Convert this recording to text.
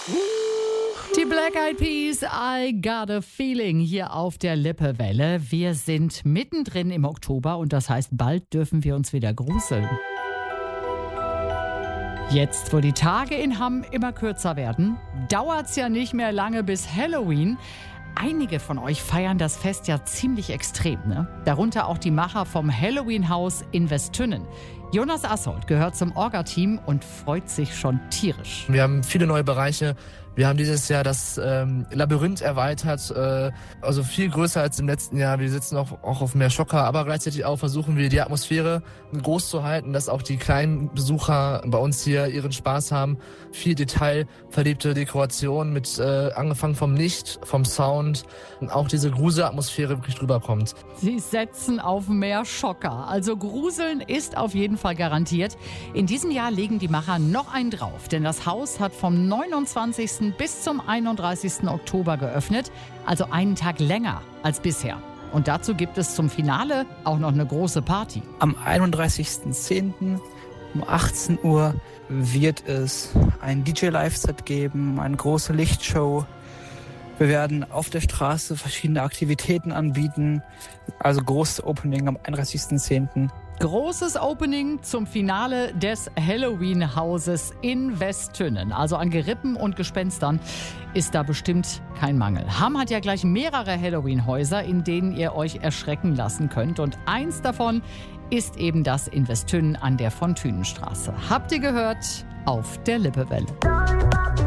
Die Black Eyed Peas, I Got a Feeling hier auf der Lippewelle. Wir sind mittendrin im Oktober und das heißt, bald dürfen wir uns wieder gruseln. Jetzt, wo die Tage in Hamm immer kürzer werden, dauert's ja nicht mehr lange bis Halloween. Einige von euch feiern das Fest ja ziemlich extrem, ne? Darunter auch die Macher vom Halloween-Haus in Westtünnen. Jonas Assold gehört zum Orga-Team und freut sich schon tierisch. Wir haben viele neue Bereiche. Wir haben dieses Jahr das Labyrinth erweitert, also viel größer als im letzten Jahr. Wir sitzen auch auf mehr Schocker, aber gleichzeitig auch versuchen wir die Atmosphäre groß zu halten, dass auch die kleinen Besucher bei uns hier ihren Spaß haben. Viel detailverliebte Dekoration mit angefangen vom Licht, vom Sound und auch diese Gruselatmosphäre wirklich drüber kommt. Sie setzen auf mehr Schocker, also Gruseln ist auf jeden Fall garantiert. In diesem Jahr legen die Macher noch einen drauf, denn das Haus hat vom 29. bis zum 31. Oktober geöffnet, also einen Tag länger als bisher. Und dazu gibt es zum Finale auch noch eine große Party. Am 31.10. um 18 Uhr wird es ein DJ-Live-Set geben, eine große Lichtshow. Wir werden auf der Straße verschiedene Aktivitäten anbieten, also großes Opening am 31.10. Großes Opening zum Finale des Halloween-Hauses in Westtünnen. Also an Gerippen und Gespenstern ist da bestimmt kein Mangel. Hamm hat ja gleich mehrere Halloween-Häuser, in denen ihr euch erschrecken lassen könnt. Und eins davon ist eben das in Westtünnen an der Fontünenstraße. Habt ihr gehört? Auf der Lippewelle.